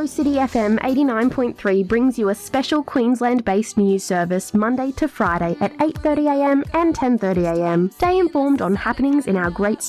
Metro City FM 89.3 brings you a special Queensland-based news service Monday to Friday at 8:30am and 10:30am. Stay informed on happenings in our great